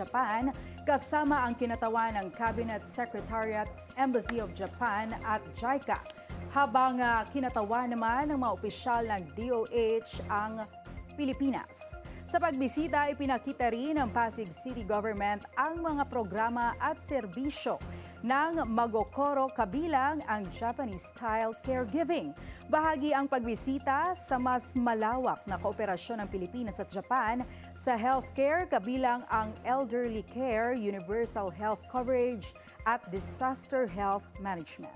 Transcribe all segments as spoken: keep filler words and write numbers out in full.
Japan kasama ang kinatawan ng Cabinet Secretariat, Embassy of Japan at JICA. Habang uh, kinatawa naman ng mga opisyal ng D O H ang Pilipinas. Sa pagbisita, ipinakita rin ng Pasig City Government ang mga programa at serbisyo ng Magokoro kabilang ang Japanese-style caregiving. Bahagi ang pagbisita sa mas malawak na kooperasyon ng Pilipinas at Japan sa healthcare kabilang ang elderly care, universal health coverage at disaster health management.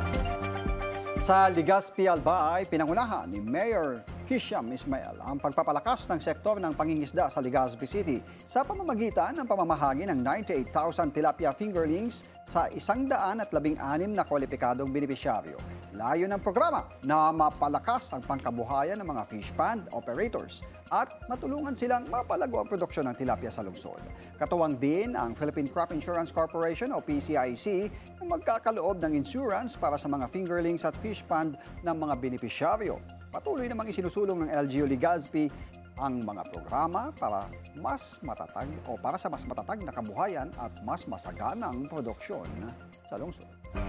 Sa Legazpi, Albay, pinangunahan ni Mayor Hisham Ismail ang pagpapalakas ng sektor ng pangingisda sa Legazpi City sa pamamagitan ng pamamahagi ng ninety-eight thousand tilapia fingerlings sa isang daan at labing anim na kwalipikadong benepisyaryo. Layo ng programa na mapalakas ang pangkabuhayan ng mga fish pond operators at matulungan silang mapalago ang produksyon ng tilapia sa lungsod. Katuwang din ang Philippine Crop Insurance Corporation o P C I C na magkakaloob ng insurance para sa mga fingerlings at fish pond ng mga benepisyaryo. Patuloy namang isinusulong ng L G U Legazpi ang mga programa para mas matatag o para sa mas matatag na kabuhayan at mas masaganang produksyon sa lungsod.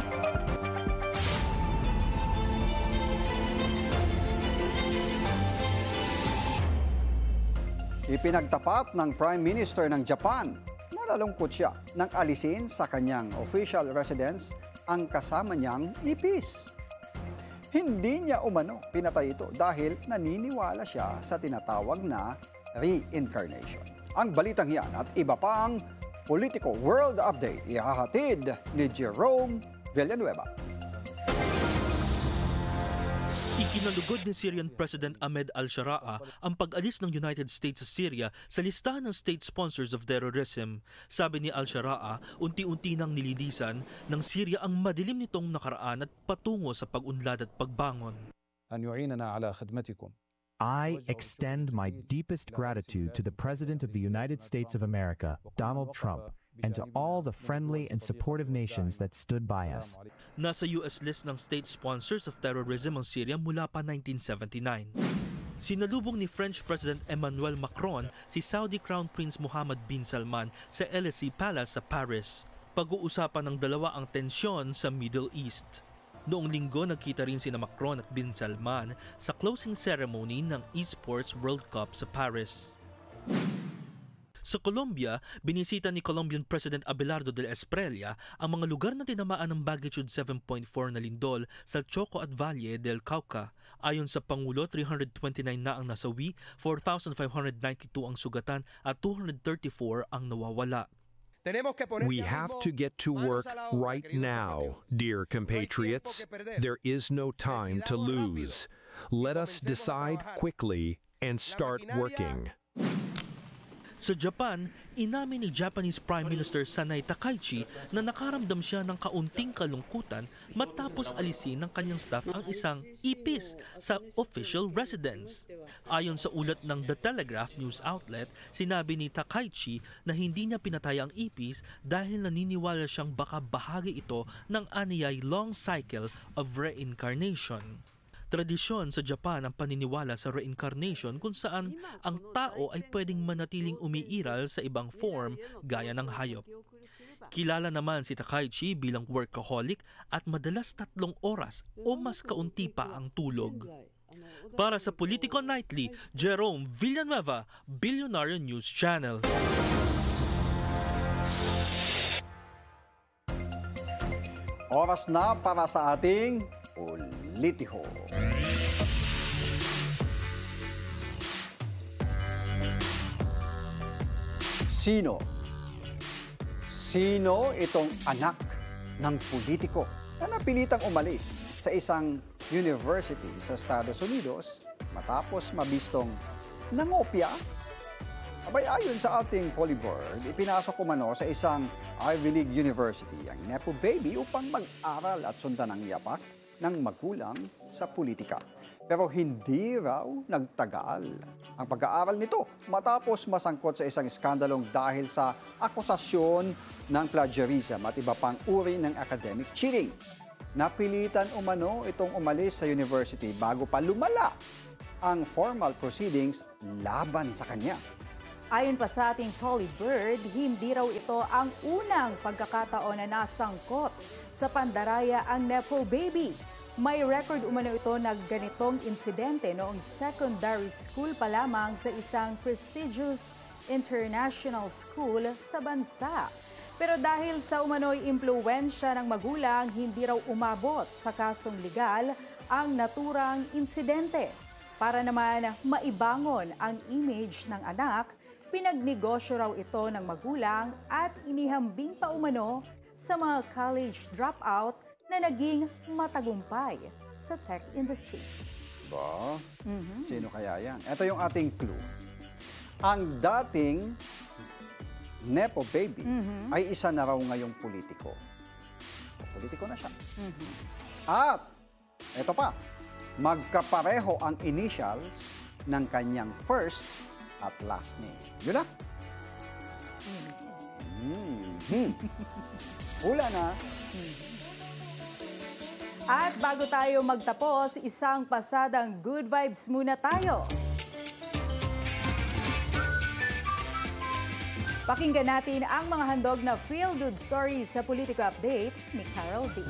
Ipinagtapat ng Prime Minister ng Japan na nalungkot siya nang alisin sa kanyang official residence ang kasama niyang ipis. Hindi niya umano pinatay ito dahil naniniwala siya sa tinatawag na reincarnation. Ang balitang yan at iba pang Politico World Update ihahatid ni Jerome Villanueva. Ikinalugod ni Syrian President Ahmed al-Sharaa ang pag-alis ng United States sa Syria sa listahan ng state sponsors of terrorism. Sabi ni al-Sharaa, unti-unti nang nililisan ng Syria ang madilim nitong nakaraan at patungo sa pag-unlad at pagbangon. I extend my deepest gratitude to the President of the United States of America, Donald Trump, and to all the friendly and supportive nations that stood by us. Nasa U S list ng state sponsors of terrorism ang Syria mula pa nineteen seventy-nine. Sinalubong ni French President Emmanuel Macron si Saudi Crown Prince Mohammed bin Salman sa Elysee Palace sa Paris. Pag-uusapan ng dalawa ang tensyon sa Middle East. Noong linggo, nagkita rin sina Macron at bin Salman sa closing ceremony ng Esports World Cup sa Paris. Sa Colombia, binisita ni Colombian President Abelardo del Espriella ang mga lugar na tinamaan ng magnitude seven point four na lindol sa Choco at Valle del Cauca. Ayon sa Pangulo, three hundred twenty-nine na ang nasawi, four thousand five hundred ninety-two ang sugatan at two hundred thirty-four ang nawawala. We have to get to work right now, dear compatriots. There is no time to lose. Let us decide quickly and start working. Sa Japan, inamin ni Japanese Prime Minister Sanai Takaichi na nakaramdam siya ng kaunting kalungkutan matapos alisin ng kanyang staff ang isang ipis sa official residence. Ayon sa ulat ng The Telegraph news outlet, sinabi ni Takaichi na hindi niya pinatay ang ipis dahil naniniwala siyang baka bahagi ito ng anyay long cycle of reincarnation. Tradisyon sa Japan ang paniniwala sa reincarnation kung saan ang tao ay pwedeng manatiling umiiral sa ibang form gaya ng hayop. Kilala naman si Takaichi bilang workaholic at madalas tatlong oras o mas kaunti pa ang tulog. Para sa Politico Nightly, Jerome Villanueva, Billionaire News Channel. Oras na para sa ating Politiho. Sino? Sino itong anak ng politiko na napilitang umalis sa isang university sa Estados Unidos matapos mabistong nangopya? Abay, ayon sa ating Polyboard, ipinasok umano sa isang Ivy League University ang Nepo baby upang mag-aral at sundan ang yapak ng magulang sa politika. Pero hindi raw nagtagal ang pag-aaral nito matapos masangkot sa isang iskandalong dahil sa akusasyon ng plagiarism at iba pang uri ng academic cheating. Napilitan umano itong umalis sa university bago pa lumala ang formal proceedings laban sa kanya. Ayon pa sa ating Polly Bird, hindi raw ito ang unang pagkakataon na nasangkot sa pandaraya ang Nepo baby. May record umano ito na ganitong insidente noong secondary school pa lamang sa isang prestigious international school sa bansa. Pero dahil sa umano'y impluwensya ng magulang, hindi raw umabot sa kasong legal ang naturang insidente. Para naman maibangon ang image ng anak, pinagnegosyo raw ito ng magulang at inihambing pa umano sa mga college dropout na naging matagumpay sa tech industry. Ba? Sino kaya yan? Ito yung ating clue. Ang dating Nepo baby ay isa na raw ngayong politiko. O, politiko na siya. At ito pa, magkapareho ang initials ng kanyang first at last name. Yun na. Sino? Mm-hmm. Hula na. At bago tayo magtapos, isang pasadang good vibes muna tayo. Pakinggan natin ang mga handog na feel-good stories sa Politico Update ni Carol D.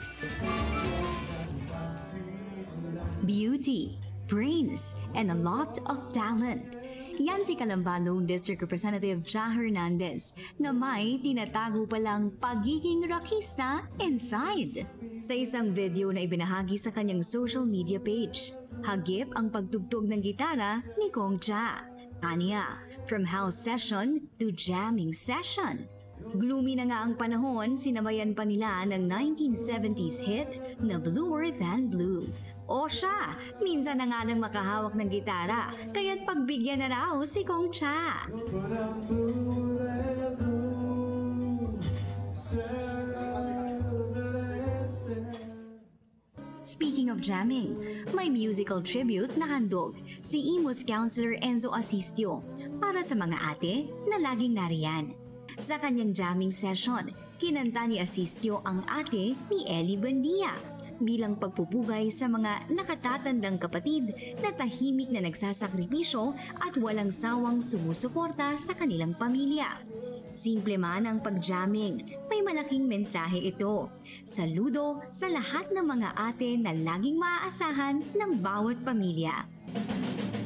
Beauty, brains, and a lot of talent. Yan si Calamba Lone District Representative Ja Hernandez na may tinatago palang pagiging rockista inside. Sa isang video na ibinahagi sa kanyang social media page, hagip ang pagtugtog ng gitara ni Kong Ja. Aniya, from house session to jamming session. Gloomy na nga ang panahon, sinamayan pa nila ng nineteen seventies hit na Bluer Than Blue. O siya, minsan na nga lang makahawak ng gitara, kaya't pagbigyan na raw si Kong Cha. Speaking of jamming, may musical tribute na handog si Imus Counselor Enzo Asistio para sa mga ate na laging nariyan. Sa kanyang jamming session, kinanta ni Asistio ang ate ni Ellie Buendia bilang pagpupugay sa mga nakatatandang kapatid na tahimik na nagsasakripisyo at walang sawang sumusuporta sa kanilang pamilya. Simple man ang pag-jamming, may malaking mensahe ito. Saludo sa lahat ng mga ate na laging maaasahan ng bawat pamilya.